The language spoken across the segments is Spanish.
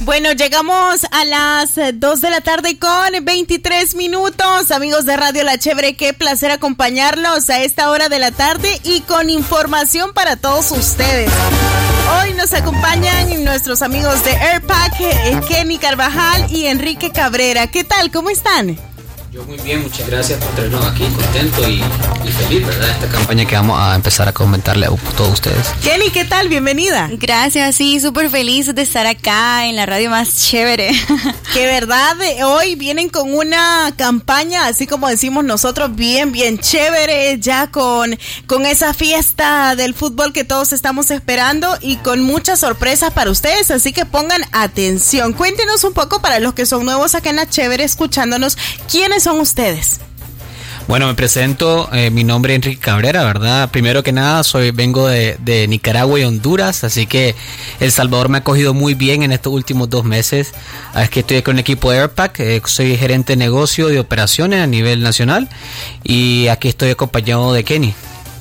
Bueno, llegamos a las 2 de la tarde con 23 minutos. Amigos de Radio La Chévere, qué placer acompañarlos a esta hora de la tarde y con información para todos ustedes. Hoy nos acompañan nuestros amigos de Airpack, Kenny Carvajal y Enrique Cabrera. ¿Qué tal? ¿Cómo están? Yo muy bien, muchas gracias por tenernos aquí, contento y feliz, ¿verdad? Esta campaña que vamos a empezar a comentarle a todos ustedes. Kenny, ¿qué tal? Bienvenida. Gracias, sí, súper feliz de estar acá en la radio más chévere. Que verdad, hoy vienen con una campaña, así como decimos nosotros, bien chévere, ya con esa fiesta del fútbol que todos estamos esperando y con muchas sorpresas para ustedes, así que pongan atención. Cuéntenos un poco para los que son nuevos acá en La Chévere escuchándonos, ¿quiénes son ustedes? Bueno, me presento, mi nombre es Enrique Cabrera, ¿verdad? Primero que nada, vengo de Nicaragua y Honduras, así que El Salvador me ha acogido muy bien en estos últimos 2 meses. Aquí estoy con el equipo de Airpack, soy gerente de negocio y operaciones a nivel nacional y aquí estoy acompañado de Kenny.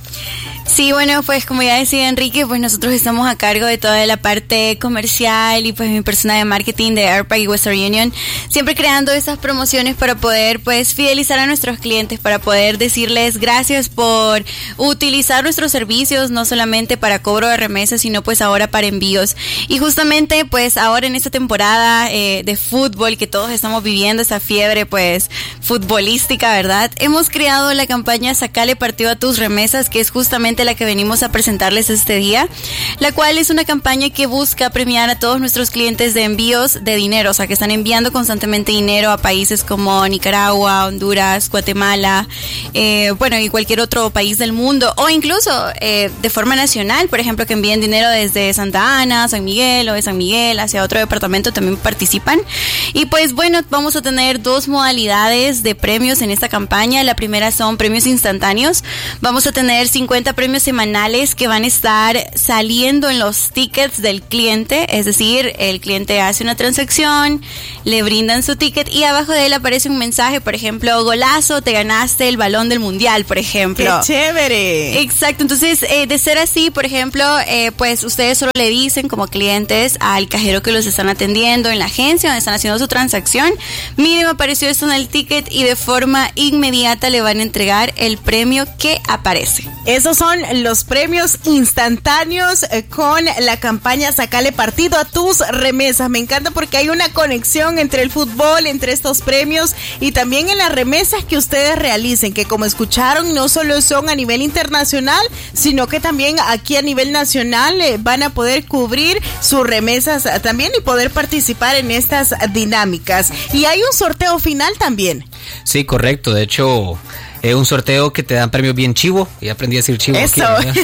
Sí, bueno, pues como ya decía Enrique, pues nosotros estamos a cargo de toda la parte comercial y pues mi persona de marketing de Airpack y Western Union, siempre creando esas promociones para poder pues fidelizar a nuestros clientes, para poder decirles gracias por utilizar nuestros servicios, no solamente para cobro de remesas, sino pues ahora para envíos. Y justamente pues ahora en esta temporada de fútbol que todos estamos viviendo, esa fiebre pues futbolística, ¿verdad? Hemos creado la campaña Sacale partido a tus remesas, que es justamente la que venimos a presentarles este día, la cual es una campaña que busca premiar a todos nuestros clientes de envíos de dinero, o sea, que están enviando constantemente dinero a países como Nicaragua, Honduras, Guatemala, bueno, y cualquier otro país del mundo, o incluso de forma nacional, por ejemplo, que envíen dinero desde Santa Ana, San Miguel o de San Miguel hacia otro departamento, también participan. Y pues bueno, vamos a tener 2 modalidades de premios en esta campaña. La primera son premios instantáneos. Vamos a tener 50 premios semanales que van a estar saliendo en los tickets del cliente, es decir, el cliente hace una transacción, le brindan su ticket y abajo de él aparece un mensaje, por ejemplo, golazo, te ganaste el balón del mundial, por ejemplo. ¡Qué chévere! Exacto, entonces de ser así, por ejemplo, pues ustedes solo le dicen como clientes al cajero que los están atendiendo en la agencia donde están haciendo su transacción, miren, me apareció esto en el ticket y de forma inmediata le van a entregar el premio que aparece. Esos son los premios instantáneos con la campaña Sacale partido a tus remesas. Me encanta porque hay una conexión entre el fútbol, entre estos premios y también en las remesas que ustedes realicen, que como escucharon no solo son a nivel internacional, sino que también aquí a nivel nacional van a poder cubrir sus remesas también y poder participar en estas dinámicas. Y hay un sorteo final también. Sí, correcto, de hecho un sorteo que te dan premios bien chivo, y aprendí a decir chivo. Eso. Aquí,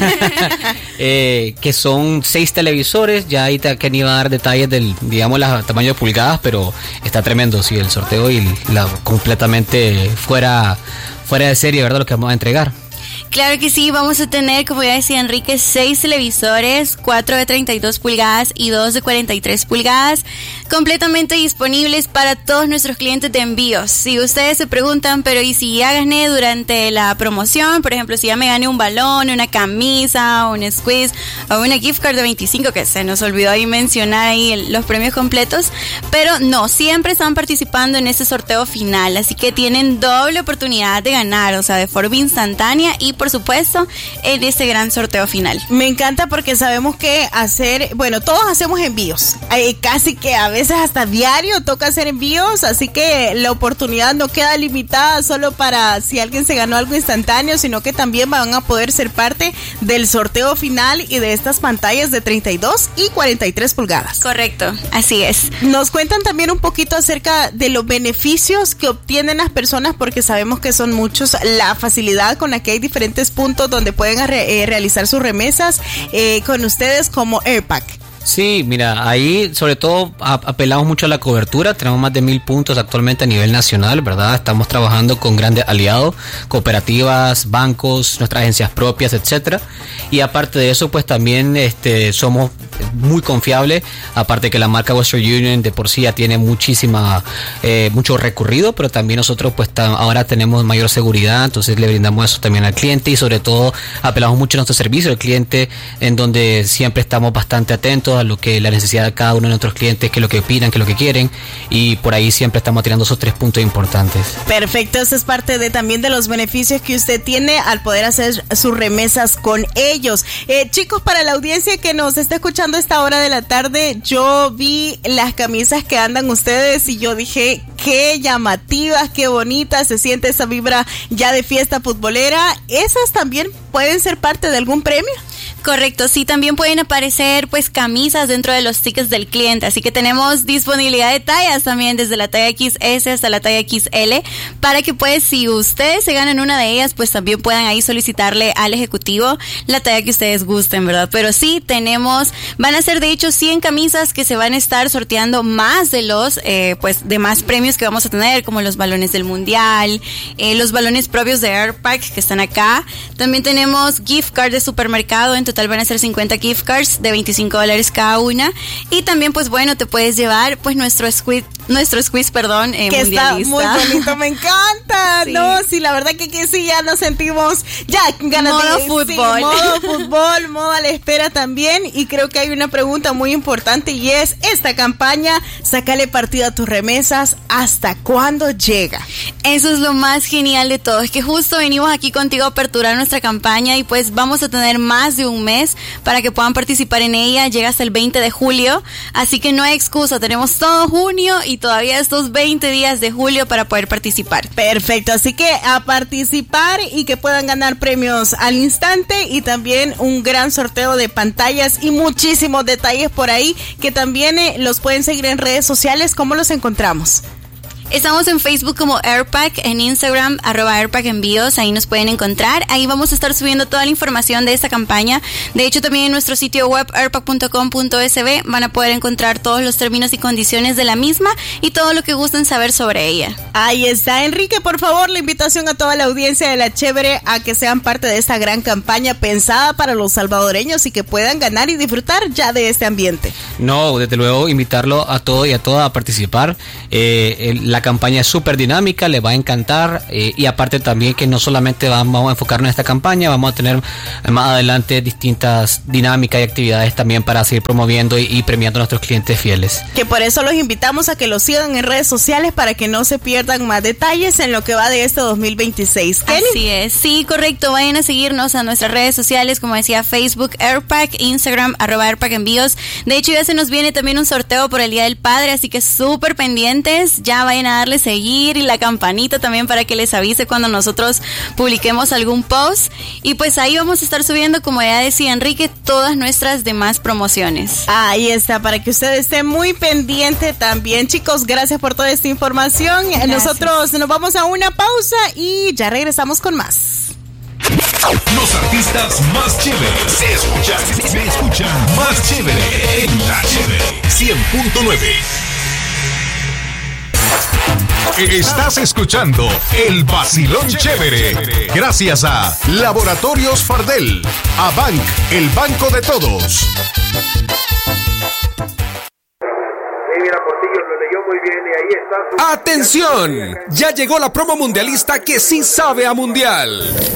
que son 6 televisores, ya ahí Kenny va a dar detalles del, digamos, tamaño de pulgadas, pero está tremendo, sí, el sorteo y completamente fuera de serie, ¿verdad? Lo que vamos a entregar. Claro que sí, vamos a tener, como ya decía Enrique, 6 televisores, 4 de 32 pulgadas y 2 de 43 pulgadas, completamente disponibles para todos nuestros clientes de envíos. Si ustedes se preguntan, pero ¿y si ya gané durante la promoción? Por ejemplo, si ya me gané un balón, una camisa, un squeeze o una gift card de 25, que se nos olvidó ahí mencionar ahí los premios completos, pero no, siempre están participando en este sorteo final, así que tienen doble oportunidad de ganar, o sea, de forma instantánea y por supuesto en este gran sorteo final. Me encanta porque sabemos que todos hacemos envíos, casi que a veces hasta diario toca hacer envíos, así que la oportunidad no queda limitada solo para si alguien se ganó algo instantáneo, sino que también van a poder ser parte del sorteo final y de estas pantallas de 32 y 43 pulgadas. Correcto, así es. Nos cuentan también un poquito acerca de los beneficios que obtienen las personas, porque sabemos que son muchos, la facilidad con la que hay diferentes puntos donde pueden realizar sus remesas con ustedes como Airpack. Sí, mira, ahí sobre todo apelamos mucho a la cobertura, tenemos más de 1000 puntos actualmente a nivel nacional, ¿verdad? Estamos trabajando con grandes aliados, cooperativas, bancos, nuestras agencias propias, etcétera. Y aparte de eso, pues también somos muy confiable, aparte que la marca Western Union de por sí ya tiene mucho recorrido, pero también nosotros pues ahora tenemos mayor seguridad, entonces le brindamos eso también al cliente y sobre todo apelamos mucho a nuestro servicio al cliente, en donde siempre estamos bastante atentos a lo que la necesidad de cada uno de nuestros clientes, qué es lo que opinan, qué es lo que quieren, y por ahí siempre estamos tirando esos 3 puntos importantes. Perfecto, eso es parte también de los beneficios que usted tiene al poder hacer sus remesas con ellos. Chicos, para la audiencia que nos está escuchando a esta hora de la tarde, yo vi las camisas que andan ustedes y yo dije, qué llamativas, qué bonitas, se siente esa vibra ya de fiesta futbolera. ¿Esas también pueden ser parte de algún premio? Correcto, sí, también pueden aparecer pues camisas dentro de los tickets del cliente, así que tenemos disponibilidad de tallas también, desde la talla XS hasta la talla XL, para que pues si ustedes se ganan una de ellas, pues también puedan ahí solicitarle al ejecutivo la talla que ustedes gusten, ¿verdad? Pero sí, van a ser de hecho 100 camisas que se van a estar sorteando más de los pues demás premios que vamos a tener, como los balones del mundial, los balones propios de Airpack que están acá. También tenemos gift card de supermercado, en total van a ser 50 gift cards de $25 cada una, y también pues bueno, te puedes llevar pues nuestro squeeze, que está muy bonito, me encanta. Sí. No, sí, la verdad que sí, ya nos sentimos ya ganas modo fútbol. Sí, modo fútbol, modo a la espera también, y creo que hay una pregunta muy importante y es esta campaña, sácale partido a tus remesas, ¿hasta cuándo llega? Eso es lo más genial de todo, es que justo venimos aquí contigo a aperturar nuestra campaña y pues vamos a tener más de un mes para que puedan participar en ella. Llega hasta el 20 de julio, así que no hay excusa, tenemos todo junio y todavía estos 20 días de julio para poder participar. Perfecto, así que a participar y que puedan ganar premios al instante, y también un gran sorteo de pantallas y muchísimos detalles por ahí que también los pueden seguir en redes sociales. ¿Cómo los encontramos? Estamos en Facebook como Airpack, en Instagram @AirpackEnvíos, ahí nos pueden encontrar. Ahí vamos a estar subiendo toda la información de esta campaña. De hecho, también en nuestro sitio web airpack.com.sb van a poder encontrar todos los términos y condiciones de la misma y todo lo que gusten saber sobre ella. Ahí está, Enrique, por favor, la invitación a toda la audiencia de La Chévere a que sean parte de esta gran campaña pensada para los salvadoreños y que puedan ganar y disfrutar ya de este ambiente. No, desde luego invitarlo a todo y a toda a participar. La campaña es súper dinámica, le va a encantar, y aparte también que no solamente vamos a enfocarnos en esta campaña, vamos a tener más adelante distintas dinámicas y actividades también para seguir promoviendo y premiando a nuestros clientes fieles. Que por eso los invitamos a que los sigan en redes sociales para que no se pierdan más detalles en lo que va de este 2026. ¿Kenny? Así es, sí, correcto, vayan a seguirnos a nuestras redes sociales, como decía, Facebook Airpack, Instagram @AirpackEnvíos. De hecho ya se nos viene también un sorteo por el Día del Padre, así que súper pendientes, ya vayan a darle seguir y la campanita también para que les avise cuando nosotros publiquemos algún post, y pues ahí vamos a estar subiendo, como ya decía Enrique, todas nuestras demás promociones. Ahí está, para que usted esté muy pendiente también. Chicos, gracias por toda esta información. Gracias. Nosotros nos vamos a una pausa y ya regresamos con más. Los artistas más chéveres se escuchan más chévere en La Chévere 100.9. Estás escuchando El Vacilón Chévere, gracias a Laboratorios Fardel, a Bank, el banco de todos. ¡Atención! Ya llegó la promo mundialista que sí sabe a mundial.